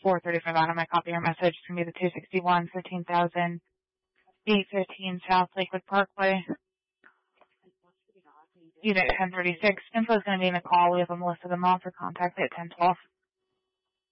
435 out of my copy your message. It's going to be the 261, 15,000, 815 South Lakewood Parkway. Unit 1036. Info is going to be in the call. We have a Melissa the Moss for contact at 1012.